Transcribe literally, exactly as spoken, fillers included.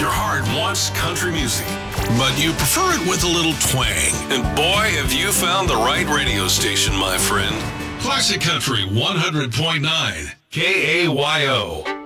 Your heart wants country music, but you prefer it with a little twang. And boy, have you found the right radio station, my friend. Classic Country one hundred point nine, K A Y O.